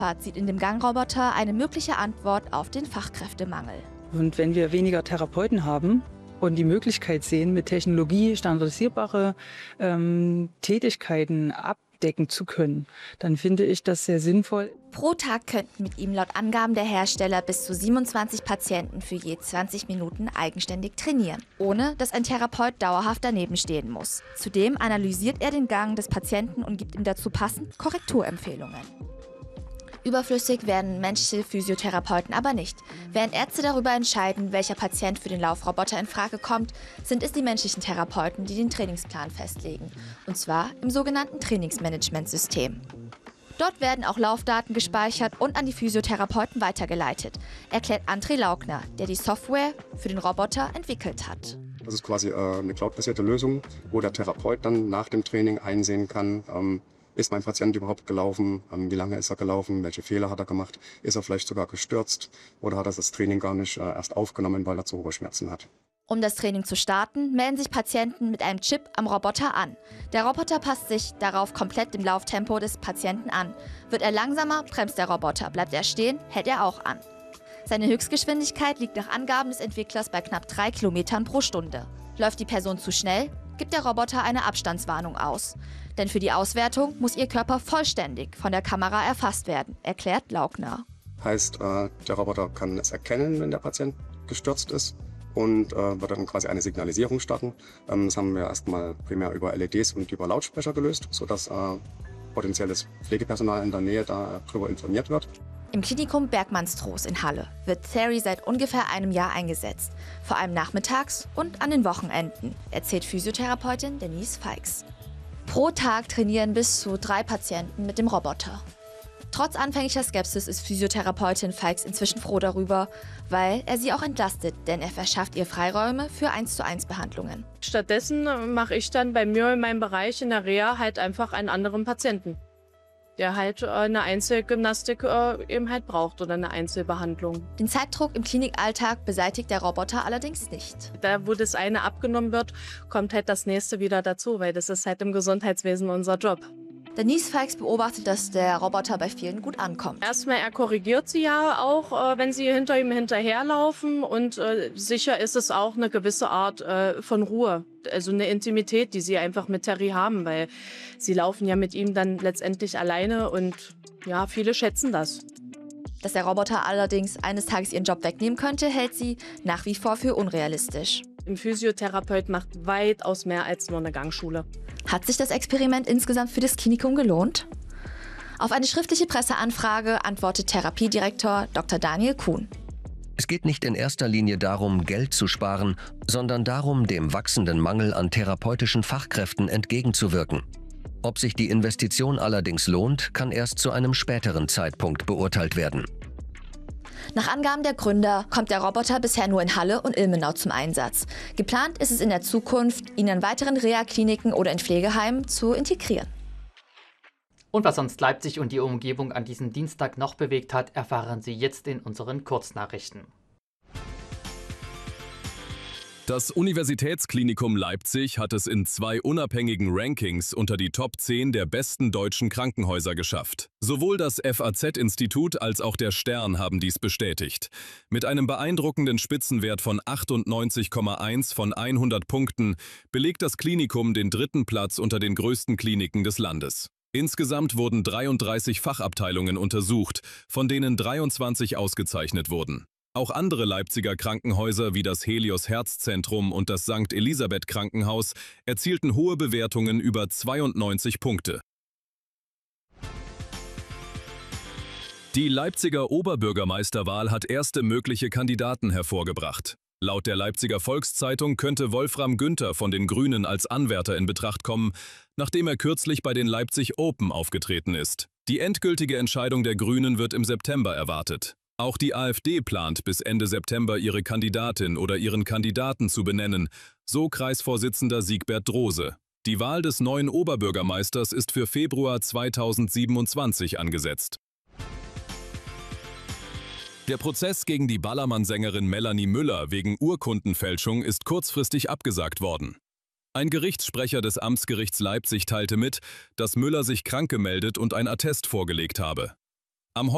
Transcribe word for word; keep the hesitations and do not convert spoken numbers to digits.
sieht in dem Gangroboter eine mögliche Antwort auf den Fachkräftemangel. Und wenn wir weniger Therapeuten haben und die Möglichkeit sehen, mit Technologie standardisierbare ähm, Tätigkeiten abdecken zu können, dann finde ich das sehr sinnvoll. Pro Tag könnten mit ihm laut Angaben der Hersteller bis zu siebenundzwanzig Patienten für je zwanzig Minuten eigenständig trainieren, ohne dass ein Therapeut dauerhaft daneben stehen muss. Zudem analysiert er den Gang des Patienten und gibt ihm dazu passend Korrekturempfehlungen. Überflüssig werden menschliche Physiotherapeuten aber nicht. Während Ärzte darüber entscheiden, welcher Patient für den Laufroboter in Frage kommt, sind es die menschlichen Therapeuten, die den Trainingsplan festlegen. Und zwar im sogenannten Trainingsmanagementsystem. Dort werden auch Laufdaten gespeichert und an die Physiotherapeuten weitergeleitet, erklärt André Laugner, der die Software für den Roboter entwickelt hat. Das ist quasi äh, eine cloudbasierte Lösung, wo der Therapeut dann nach dem Training einsehen kann, ähm, ist mein Patient überhaupt gelaufen, ähm, wie lange ist er gelaufen, welche Fehler hat er gemacht, ist er vielleicht sogar gestürzt oder hat er das Training gar nicht äh, erst aufgenommen, weil er zu hohe Schmerzen hat. Um das Training zu starten, melden sich Patienten mit einem Chip am Roboter an. Der Roboter passt sich darauf komplett dem Lauftempo des Patienten an. Wird er langsamer, bremst der Roboter. Bleibt er stehen, hält er auch an. Seine Höchstgeschwindigkeit liegt nach Angaben des Entwicklers bei knapp drei Kilometern pro Stunde. Läuft die Person zu schnell, gibt der Roboter eine Abstandswarnung aus. Denn für die Auswertung muss ihr Körper vollständig von der Kamera erfasst werden, erklärt Laugner. Heißt, äh, der Roboter kann es erkennen, wenn der Patient gestürzt ist und äh, wird dann quasi eine Signalisierung starten. Ähm, das haben wir erstmal primär über L E Ds und über Lautsprecher gelöst, sodass äh, potenzielles Pflegepersonal in der Nähe darüber informiert wird. Im Klinikum Bergmannstroß in Halle wird Theri seit ungefähr einem Jahr eingesetzt. Vor allem nachmittags und an den Wochenenden, erzählt Physiotherapeutin Denise Feix. Pro Tag trainieren bis zu drei Patienten mit dem Roboter. Trotz anfänglicher Skepsis ist Physiotherapeutin Feix inzwischen froh darüber, weil er sie auch entlastet, denn er verschafft ihr Freiräume für eins zu eins Behandlungen. Stattdessen mache ich dann bei mir in meinem Bereich in der Reha halt einfach einen anderen Patienten, der halt eine Einzelgymnastik eben halt braucht oder eine Einzelbehandlung. Den Zeitdruck im Klinikalltag beseitigt der Roboter allerdings nicht. Da, wo das eine abgenommen wird, kommt halt das nächste wieder dazu, weil das ist halt im Gesundheitswesen unser Job. Denise Feix beobachtet, dass der Roboter bei vielen gut ankommt. Erstmal, er korrigiert sie ja auch, äh, wenn sie hinter ihm hinterherlaufen. Und äh, sicher ist es auch eine gewisse Art äh, von Ruhe. Also eine Intimität, die sie einfach mit Theri haben, weil sie laufen ja mit ihm dann letztendlich alleine. Und ja, viele schätzen das. Dass der Roboter allerdings eines Tages ihren Job wegnehmen könnte, hält sie nach wie vor für unrealistisch. Ein Physiotherapeut macht weitaus mehr als nur eine Gangschule. Hat sich das Experiment insgesamt für das Klinikum gelohnt? Auf eine schriftliche Presseanfrage antwortet Therapiedirektor Doktor Daniel Kuhn. Es geht nicht in erster Linie darum, Geld zu sparen, sondern darum, dem wachsenden Mangel an therapeutischen Fachkräften entgegenzuwirken. Ob sich die Investition allerdings lohnt, kann erst zu einem späteren Zeitpunkt beurteilt werden. Nach Angaben der Gründer kommt der Roboter bisher nur in Halle und Ilmenau zum Einsatz. Geplant ist es in der Zukunft, ihn in weiteren Reha-Kliniken oder in Pflegeheimen zu integrieren. Und was sonst Leipzig und die Umgebung an diesem Dienstag noch bewegt hat, erfahren Sie jetzt in unseren Kurznachrichten. Das Universitätsklinikum Leipzig hat es in zwei unabhängigen Rankings unter die Top zehn der besten deutschen Krankenhäuser geschafft. Sowohl das F A Z-Institut als auch der Stern haben dies bestätigt. Mit einem beeindruckenden Spitzenwert von achtundneunzig Komma eins von hundert Punkten belegt das Klinikum den dritten Platz unter den größten Kliniken des Landes. Insgesamt wurden dreiunddreißig Fachabteilungen untersucht, von denen dreiundzwanzig ausgezeichnet wurden. Auch andere Leipziger Krankenhäuser wie das Helios Herzzentrum und das Sankt Elisabeth Krankenhaus erzielten hohe Bewertungen über zweiundneunzig Punkte. Die Leipziger Oberbürgermeisterwahl hat erste mögliche Kandidaten hervorgebracht. Laut der Leipziger Volkszeitung könnte Wolfram Günther von den Grünen als Anwärter in Betracht kommen, nachdem er kürzlich bei den Leipzig Open aufgetreten ist. Die endgültige Entscheidung der Grünen wird im September erwartet. Auch die AfD plant, bis Ende September ihre Kandidatin oder ihren Kandidaten zu benennen, so Kreisvorsitzender Siegbert Drose. Die Wahl des neuen Oberbürgermeisters ist für Februar zweitausendsiebenundzwanzig angesetzt. Der Prozess gegen die Ballermann-Sängerin Melanie Müller wegen Urkundenfälschung ist kurzfristig abgesagt worden. Ein Gerichtssprecher des Amtsgerichts Leipzig teilte mit, dass Müller sich krank gemeldet und ein Attest vorgelegt habe.